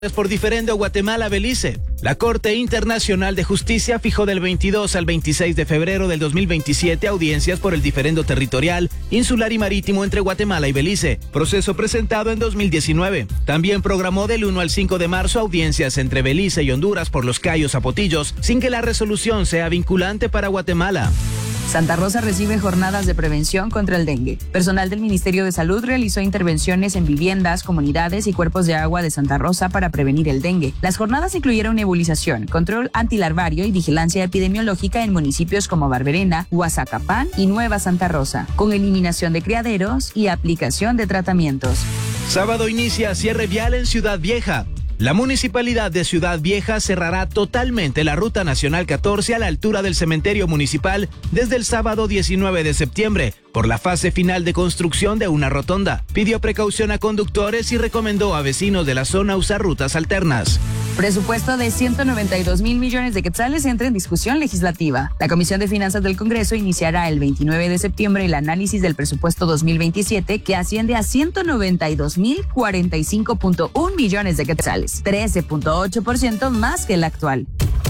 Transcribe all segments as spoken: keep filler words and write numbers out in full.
por diferendo Guatemala-Belice. La Corte Internacional de Justicia fijó del veintidós al veintiséis de febrero del dos mil veintisiete audiencias por el diferendo territorial, insular y marítimo entre Guatemala y Belice, proceso presentado en dos mil diecinueve. También programó del uno al cinco de marzo audiencias entre Belice y Honduras por los Cayos Zapotillos, sin que la resolución sea vinculante para Guatemala. Santa Rosa recibe jornadas de prevención contra el dengue. Personal del Ministerio de Salud realizó intervenciones en viviendas, comunidades y cuerpos de agua de Santa Rosa para prevenir el dengue. Las jornadas incluyeron nebulización, control antilarvario y vigilancia epidemiológica en municipios como Barberena, Huazacapán y Nueva Santa Rosa, con eliminación de criaderos y aplicación de tratamientos. Sábado inicia cierre vial en Ciudad Vieja. La Municipalidad de Ciudad Vieja cerrará totalmente la Ruta Nacional catorce a la altura del cementerio municipal desde el sábado diecinueve de septiembre por la fase final de construcción de una rotonda. Pidió precaución a conductores y recomendó a vecinos de la zona usar rutas alternas. Presupuesto de ciento noventa y dos mil millones de quetzales entra en discusión legislativa. La Comisión de Finanzas del Congreso iniciará el veintinueve de septiembre el análisis del presupuesto dos mil veintisiete, que asciende a ciento noventa y dos mil cuarenta y cinco punto uno millones de quetzales, trece punto ocho por ciento más que el actual.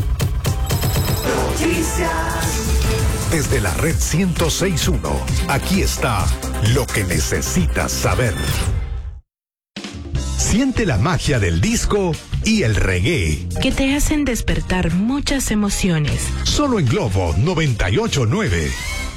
Desde la red ciento seis punto uno, aquí está lo que necesitas saber. Siente la magia del disco y el reggae, que te hacen despertar muchas emociones. Solo en Globo noventa y ocho punto nueve.